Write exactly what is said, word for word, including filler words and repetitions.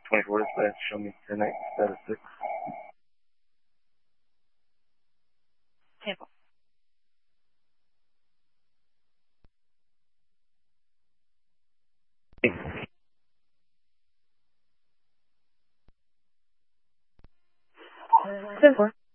twenty-four dispatch, show me ten eight, status six. Table. Ten four.